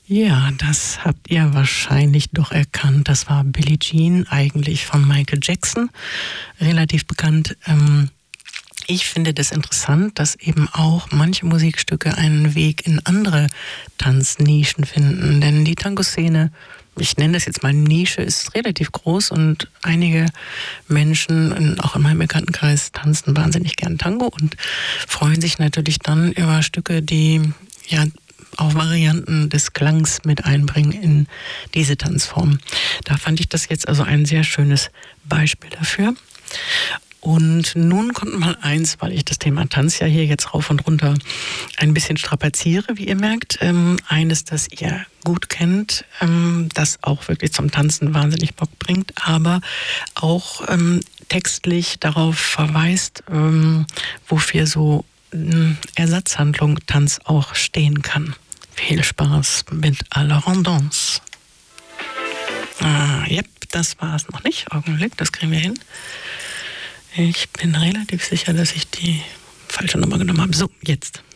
Ja, das habt ihr wahrscheinlich doch erkannt. Das war Billie Jean, eigentlich von Michael Jackson, relativ bekannt. Ich finde das interessant, dass eben auch manche Musikstücke einen Weg in andere Tanznischen finden. Denn die Tango-Szene, ich nenne das jetzt mal Nische, ist relativ groß und einige Menschen, auch in meinem Bekanntenkreis, tanzen wahnsinnig gern Tango und freuen sich natürlich dann über Stücke, die ja auch Varianten des Klangs mit einbringen in diese Tanzform. Da fand ich das jetzt also ein sehr schönes Beispiel dafür. Und nun kommt mal eins, weil ich das Thema Tanz ja hier jetzt rauf und runter ein bisschen strapaziere, wie ihr merkt. Eines, das ihr gut kennt, das auch wirklich zum Tanzen wahnsinnig Bock bringt, aber auch textlich darauf verweist, wofür so Ersatzhandlung Tanz auch stehen kann. Viel Spaß mit à la Randance. Yep, das war es noch nicht. Augenblick, das kriegen wir hin. Ich bin relativ sicher, dass ich die falsche Nummer genommen habe. So, jetzt.